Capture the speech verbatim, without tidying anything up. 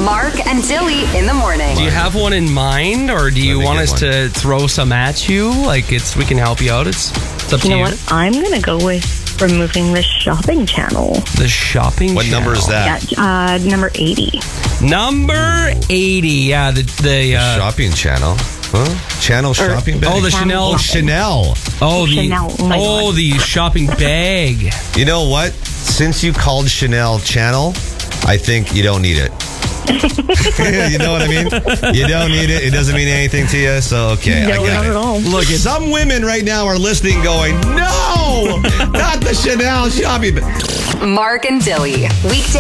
Mark and Dilly in the morning. Do you have one in mind, or do you want us one. to throw some at you? Like, it's we can help you out. It's, it's up You to know you. what? I'm going to go with removing the shopping channel. The shopping What number is channel. that? Yeah, uh, number eighty. Number eighty. Yeah, the the uh, Shopping channel. Huh? Channel shopping bag? oh the Channel Chanel. Oh, Chanel. Oh the Chanel. Oh my oh God. the shopping bag. You know what? Since you called Chanel Channel, I think you don't need it. You know what I mean? You don't need it. It doesn't mean anything to you. So, okay, No, I got not it. at all. Look, it's Some women right now are listening going, no, not the Chanel shopping bag. Mark and Dilly. Weekday